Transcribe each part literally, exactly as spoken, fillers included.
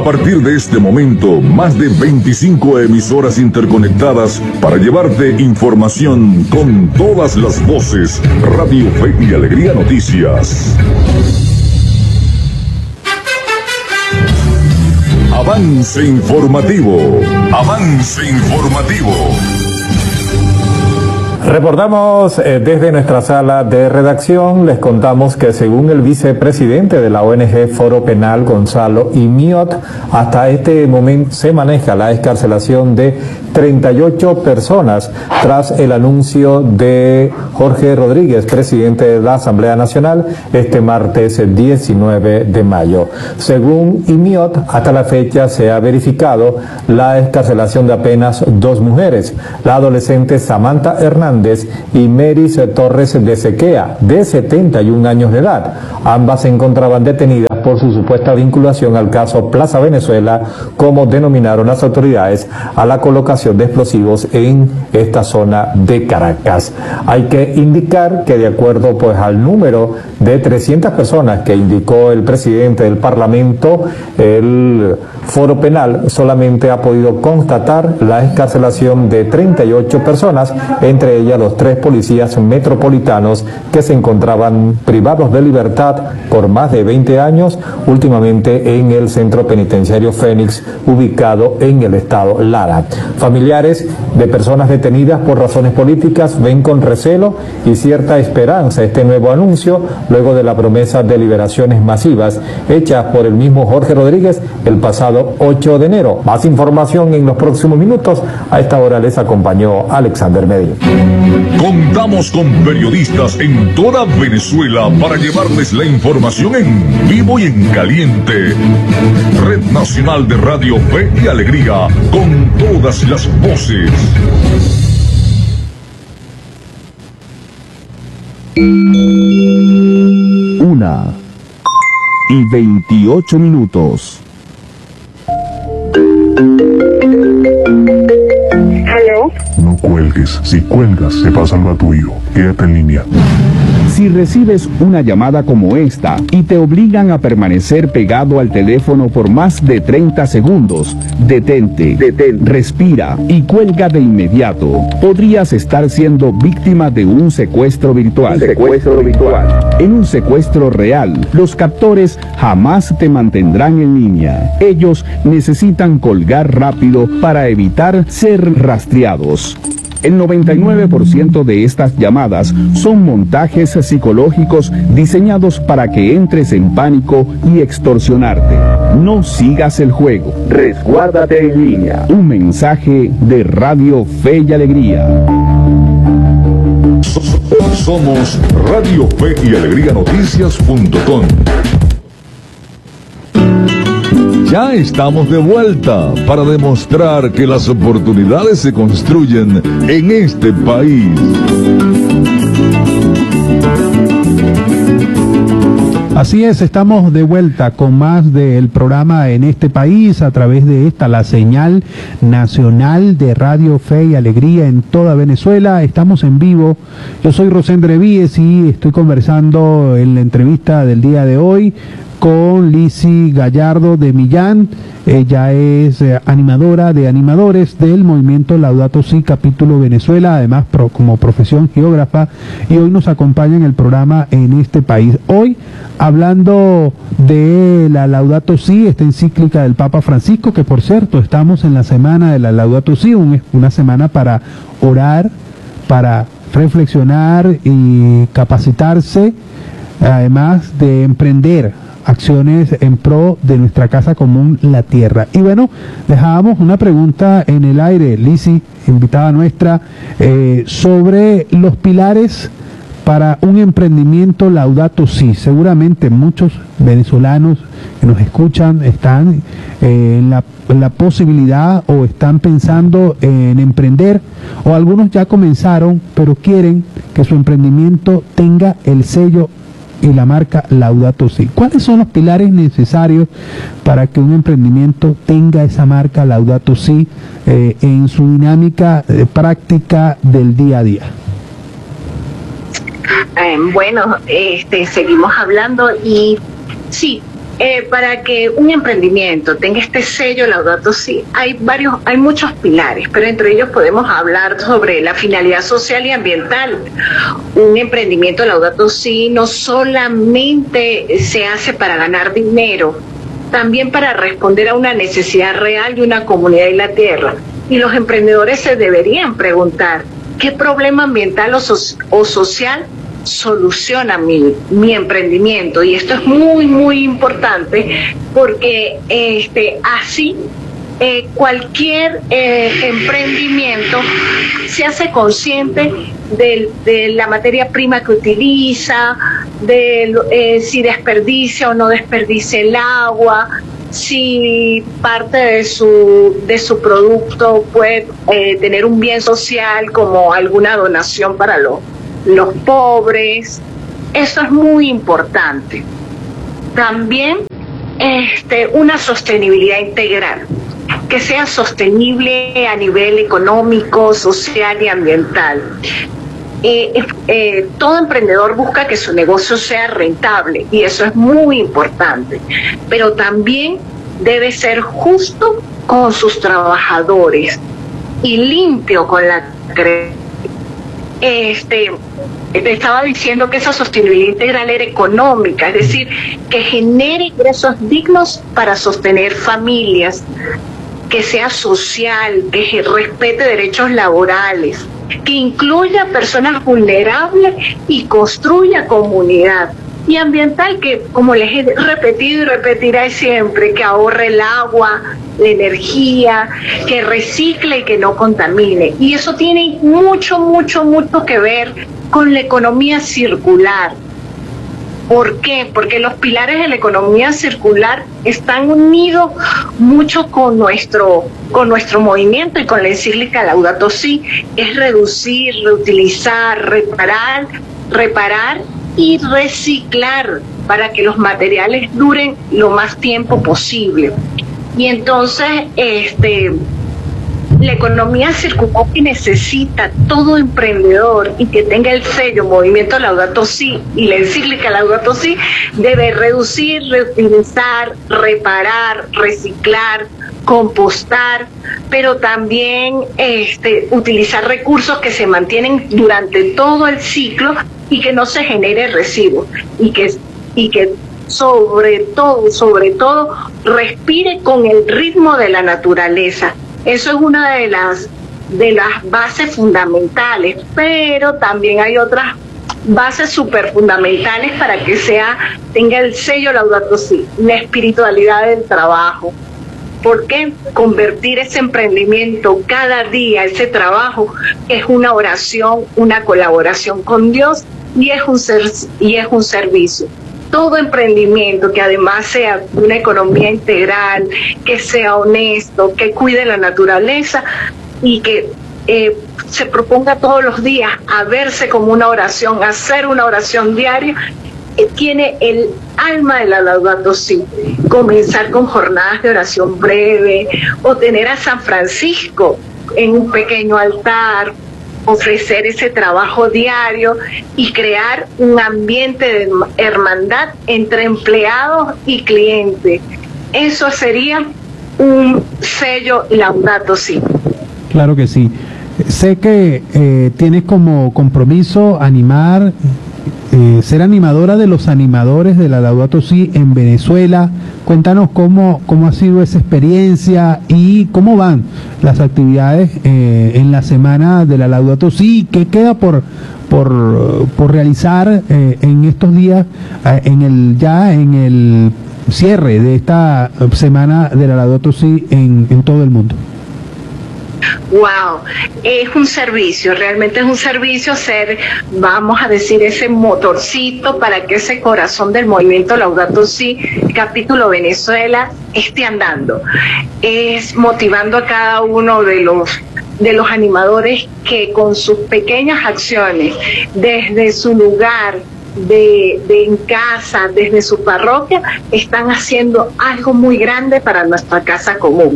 A partir de este momento, más de veinticinco emisoras interconectadas para llevarte información con todas las voces. Radio Fe y Alegría Noticias. Avance informativo. Avance informativo. Reportamos eh, desde nuestra sala de redacción, les contamos que según el vicepresidente de la O N G Foro Penal, Gonzalo Imiot, hasta este momento se maneja la excarcelación de treinta y ocho personas tras el anuncio de Jorge Rodríguez, presidente de la Asamblea Nacional, este martes diecinueve de mayo. Según Imiot, hasta la fecha se ha verificado la excarcelación de apenas dos mujeres, la adolescente Samantha Hernández y Meris Torres de Sequea, de setenta y un años de edad. Ambas se encontraban detenidas por su supuesta vinculación al caso Plaza Venezuela, como denominaron las autoridades a la colocación de explosivos en esta zona de Caracas. Hay que indicar que de acuerdo pues al número de trescientas personas que indicó el presidente del Parlamento, el Foro Penal solamente ha podido constatar la excarcelación de treinta y ocho personas, entre ellas los tres policías metropolitanos que se encontraban privados de libertad por más de veinte años, últimamente en el centro penitenciario Fénix, ubicado en el estado Lara. Familiares de personas detenidas por razones políticas ven con recelo y cierta esperanza este nuevo anuncio, luego de la promesa de liberaciones masivas hechas por el mismo Jorge Rodríguez el pasado ocho de enero. Más información en los próximos minutos. A esta hora les acompañó Alexander Medina. Contamos con periodistas en toda Venezuela para llevarles la información en vivo y en caliente. Red Nacional de Radio Fe y Alegría, con todas las voces. Una y veintiocho minutos. ¿Aló? No cuelgues. Si cuelgas, se pasa algo a tu hijo. Quédate en línea. Si recibes una llamada como esta y te obligan a permanecer pegado al teléfono por más de treinta segundos, detente, detente, respira y cuelga de inmediato. Podrías estar siendo víctima de un secuestro virtual. Un secuestro virtual. En un secuestro real, los captores jamás te mantendrán en línea. Ellos necesitan colgar rápido para evitar ser rastreados. El noventa y nueve por ciento de estas llamadas son montajes psicológicos diseñados para que entres en pánico y extorsionarte. No sigas el juego. Resguárdate en línea. Un mensaje de Radio Fe y Alegría. Somos Radio Fe y Alegría Noticias punto com. Ya estamos de vuelta para demostrar que las oportunidades se construyen en este país. Así es, estamos de vuelta con más del programa en este país a través de esta, la señal nacional de Radio Fe y Alegría en toda Venezuela. Estamos en vivo. Yo soy Rosendre Víez y estoy conversando en la entrevista del día de hoy con Lizzy Gallardo de Millán. Ella es eh, animadora de animadores del movimiento Laudato Si capítulo Venezuela, además pro, como profesión geógrafa, y hoy nos acompaña en el programa en este país. Hoy hablando de la Laudato Si, esta encíclica del Papa Francisco, que por cierto estamos en la semana de la Laudato Si, un, una semana para orar, para reflexionar y capacitarse, además de emprender acciones en pro de nuestra casa común, la tierra. Y bueno, dejábamos una pregunta en el aire, Lizzy, invitada nuestra, eh, sobre los pilares para un emprendimiento Laudato Si. Seguramente muchos venezolanos que nos escuchan están eh, en, la, en la posibilidad o están pensando en emprender, o algunos ya comenzaron, pero quieren que su emprendimiento tenga el sello y la marca Laudato Si. ¿Cuáles son los pilares necesarios para que un emprendimiento tenga esa marca Laudato Si eh, en su dinámica eh, práctica del día a día? Eh, bueno, este, seguimos hablando y sí, Eh, para que un emprendimiento tenga este sello Laudato Si, hay varios, hay muchos pilares, pero entre ellos podemos hablar sobre la finalidad social y ambiental. Un emprendimiento Laudato Si no solamente se hace para ganar dinero, también para responder a una necesidad real de una comunidad y la tierra. Y los emprendedores se deberían preguntar, ¿qué problema ambiental o, so- o social soluciona mi, mi emprendimiento? Y esto es muy muy importante porque este así eh, cualquier eh, emprendimiento se hace consciente de, de la materia prima que utiliza, de eh, si desperdicia o no desperdicia el agua, si parte de su de su producto puede eh, tener un bien social como alguna donación para los los pobres. Eso es muy importante. También este, una sostenibilidad integral, que sea sostenible a nivel económico, social y ambiental. Eh, eh, todo emprendedor busca que su negocio sea rentable y eso es muy importante, pero también debe ser justo con sus trabajadores y limpio con la creencia. Este, te estaba diciendo que esa sostenibilidad integral era económica, es decir, que genere ingresos dignos para sostener familias, que sea social, que respete derechos laborales, que incluya personas vulnerables y construya comunidad. Y ambiental, que como les he repetido y repetiré siempre, que ahorre el agua, la energía, que recicle y que no contamine. Y eso tiene mucho, mucho, mucho que ver con la economía circular. ¿Por qué? Porque los pilares de la economía circular están unidos mucho con nuestro, con nuestro movimiento y con la encíclica Laudato Si, es reducir, reutilizar, reparar, reparar y reciclar para que los materiales duren lo más tiempo posible. Y entonces este la economía circular que necesita todo emprendedor y que tenga el sello Movimiento Laudato Si y la encíclica Laudato Si debe reducir, reutilizar, reparar, reciclar, compostar, pero también este utilizar recursos que se mantienen durante todo el ciclo y que no se genere residuos y que y que sobre todo, sobre todo respire con el ritmo de la naturaleza. Eso es una de las de las bases fundamentales, pero también hay otras bases súper fundamentales para que sea tenga el sello Laudato Si, la espiritualidad del trabajo. ¿Por qué? Convertir ese emprendimiento cada día, ese trabajo, es una oración, una colaboración con Dios y es un ser, y es un servicio. Todo emprendimiento que además sea una economía integral, que sea honesto, que cuide la naturaleza y que eh, se proponga todos los días a verse como una oración, hacer una oración diaria, eh, tiene el alma de la Laudato Si. Comenzar con jornadas de oración breve o tener a San Francisco en un pequeño altar, ofrecer ese trabajo diario y crear un ambiente de hermandad entre empleados y clientes. Eso sería un sello Laudato Si. Claro que sí. Sé que eh, tienes como compromiso animar, eh, ser animadora de los animadores de la Laudato Si en Venezuela. Cuéntanos cómo, cómo ha sido esa experiencia y cómo van las actividades eh, en la semana de la Laudato Si, qué queda por por, por realizar eh, en estos días, eh, en el ya en el cierre de esta semana de la Laudato Si en, en todo el mundo. Wow, es un servicio, realmente es un servicio ser, vamos a decir, ese motorcito para que ese corazón del movimiento Laudato Si, capítulo Venezuela, esté andando. Es motivando a cada uno de los de los animadores que con sus pequeñas acciones, desde su lugar, de, de en casa, desde su parroquia, están haciendo algo muy grande para nuestra casa común.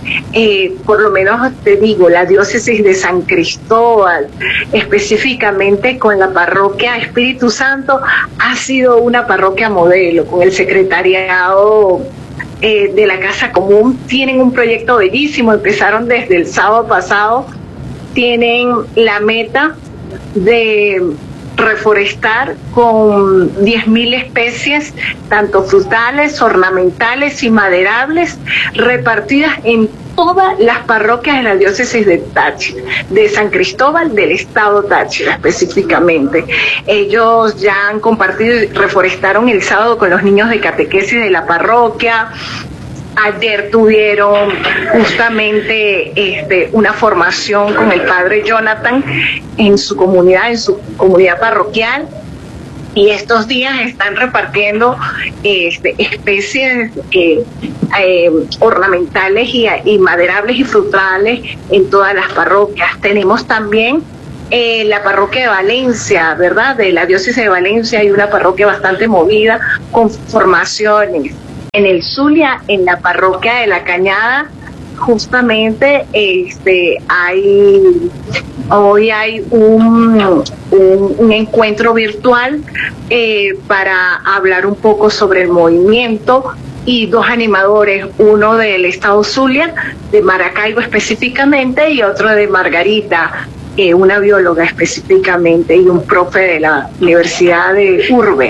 eh, por lo menos te digo, la diócesis de San Cristóbal, específicamente con la parroquia Espíritu Santo, ha sido una parroquia modelo, con el secretariado eh, de la Casa Común. Tienen un proyecto bellísimo, empezaron desde el sábado pasado, tienen la meta de reforestar con diez mil especies, tanto frutales, ornamentales y maderables, repartidas en todas las parroquias de la diócesis de Táchira, de San Cristóbal, del estado Táchira específicamente. Ellos ya han compartido y reforestaron el sábado con los niños de catequesis de la parroquia. Ayer tuvieron justamente este, una formación con el padre Jonathan en su comunidad, en su comunidad parroquial, y estos días están repartiendo este, especies eh, eh, ornamentales y, y maderables y frutales en todas las parroquias. Tenemos también eh, la parroquia de Valencia, ¿verdad? De la diócesis de Valencia hay una parroquia bastante movida con formaciones. En el Zulia, en la parroquia de La Cañada, justamente este hay hoy hay un, un, un encuentro virtual eh, para hablar un poco sobre el movimiento, y dos animadores, uno del estado Zulia, de Maracaibo específicamente, y otro de Margarita, eh, una bióloga específicamente, y un profe de la Universidad de Urbe.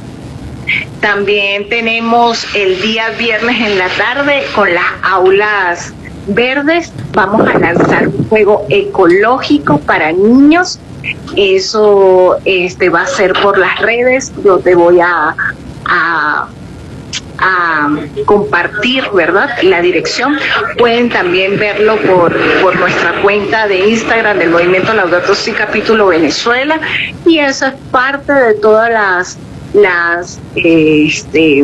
También tenemos el día viernes en la tarde con las aulas verdes. Vamos a lanzar un juego ecológico para niños. Eso este, va a ser por las redes. Yo te voy a, a, a compartir, ¿verdad?, la dirección. Pueden también verlo por, por nuestra cuenta de Instagram del Movimiento Laudato Si Capítulo Venezuela. Y eso es parte de todas las las este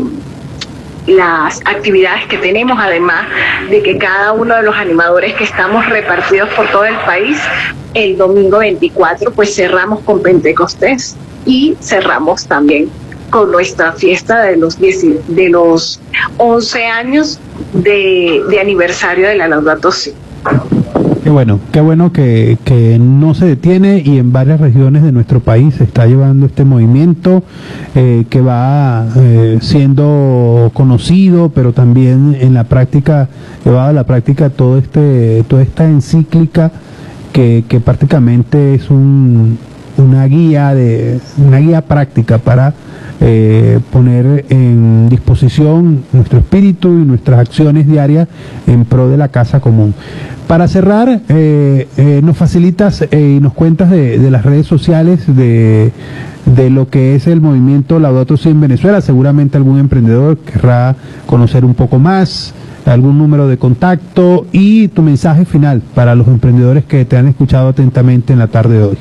las actividades que tenemos, además de que cada uno de los animadores que estamos repartidos por todo el país, el domingo veinticuatro pues cerramos con Pentecostés y cerramos también con nuestra fiesta de los diez, de los once años de, de aniversario de la Laudato Si. Qué bueno, qué bueno que, que no se detiene, y en varias regiones de nuestro país se está llevando este movimiento eh, que va eh, siendo conocido, pero también en la práctica, llevado a la práctica todo este, toda esta encíclica que, que prácticamente es un, una guía de, una guía práctica para Eh, poner en disposición nuestro espíritu y nuestras acciones diarias en pro de la casa común. Para cerrar, eh, eh, nos facilitas eh, y nos cuentas de, de las redes sociales de, de lo que es el movimiento Laudato Si en Venezuela. Seguramente algún emprendedor querrá conocer un poco más, algún número de contacto y tu mensaje final para los emprendedores que te han escuchado atentamente en la tarde de hoy.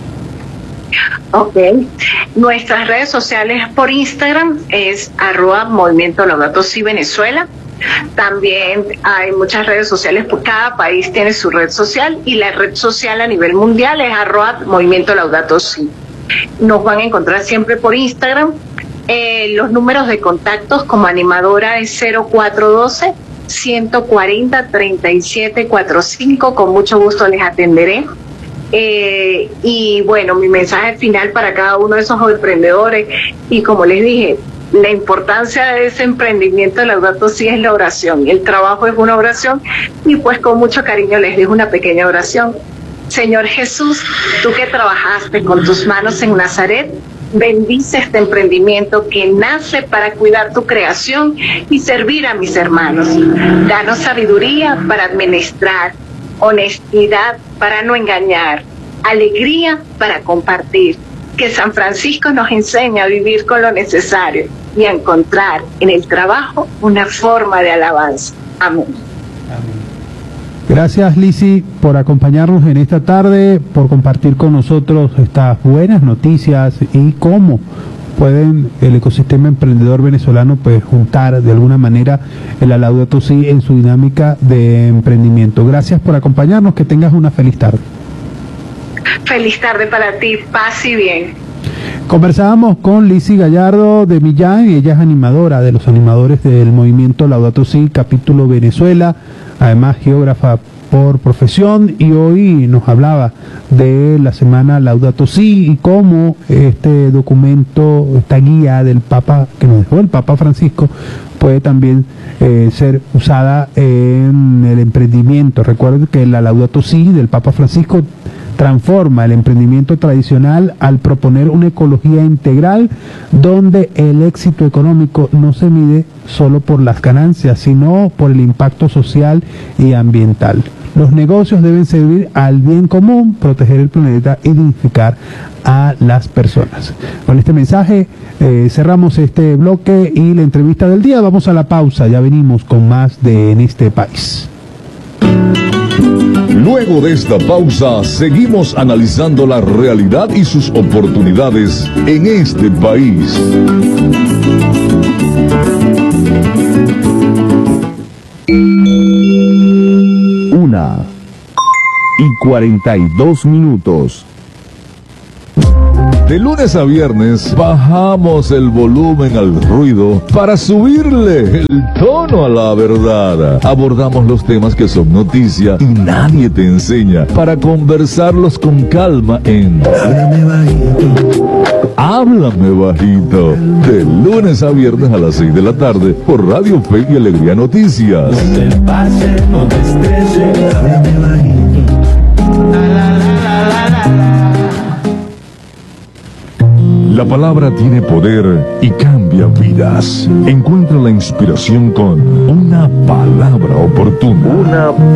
Ok, nuestras redes sociales por Instagram es arroba Movimiento Laudato Si Venezuela. También hay muchas redes sociales, por cada país tiene su red social, y la red social a nivel mundial es arroba Movimiento Laudato Si. Nos van a encontrar siempre por Instagram. Eh, los números de contactos como animadora es cero cuatro uno dos, uno cuatro cero, tres siete cuatro cinco. Con mucho gusto les atenderé. Eh, y bueno, mi mensaje final para cada uno de esos emprendedores, y como les dije, la importancia de ese emprendimiento de Laudato Si es la oración, el trabajo es una oración, y pues con mucho cariño les dejo una pequeña oración. Señor Jesús, tú que trabajaste con tus manos en Nazaret, bendice este emprendimiento que nace para cuidar tu creación y servir a mis hermanos. Danos sabiduría para administrar, honestidad para no engañar, alegría para compartir. Que San Francisco nos enseñe a vivir con lo necesario y a encontrar en el trabajo una forma de alabanza. Amén. Gracias, Lisi, por acompañarnos en esta tarde, por compartir con nosotros estas buenas noticias y cómo pueden el ecosistema emprendedor venezolano pues juntar de alguna manera el Laudato Si en su dinámica de emprendimiento. Gracias por acompañarnos, que tengas una feliz tarde. Feliz tarde para ti, paz y bien. Conversábamos con Lizzy Gallardo de Millán, y ella es animadora de los animadores del movimiento Laudato Si, capítulo Venezuela, además geógrafa por profesión, y hoy nos hablaba de la semana Laudato Si y cómo este documento, esta guía del Papa que nos dejó el Papa Francisco, puede también eh, ser usada en el emprendimiento. Recuerden que la Laudato Si del Papa Francisco transforma el emprendimiento tradicional al proponer una ecología integral donde el éxito económico no se mide solo por las ganancias, sino por el impacto social y ambiental. Los negocios deben servir al bien común, proteger el planeta y dignificar a las personas. Con este mensaje eh, cerramos este bloque y la entrevista del día. Vamos a la pausa, ya venimos con más de En este país. Luego de esta pausa, seguimos analizando la realidad y sus oportunidades en este país. Una y cuarenta y dos minutos. De lunes a viernes bajamos el volumen al ruido para subirle el tono a la verdad. Abordamos los temas que son noticia y nadie te enseña, para conversarlos con calma en Háblame Bajito. Háblame Bajito. De lunes a viernes a las seis de la tarde por Radio Fe y Alegría Noticias. No te pases, no te estreses, háblame bajito. La, la, la, la, la, la. La palabra tiene poder y cambia vidas. Encuentra la inspiración con una palabra oportuna. Una